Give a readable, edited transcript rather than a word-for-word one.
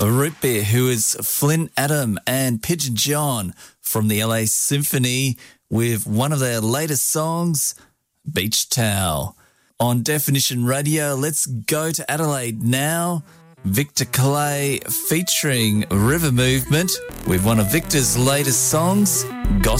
Root Beer, who is Flynn Adam and Pigeon John from the LA Symphony with one of their latest songs, Beach Towel. On Definition Radio, let's go to Adelaide now. Victor Clay featuring River Movement with one of Victor's latest songs, Gossip.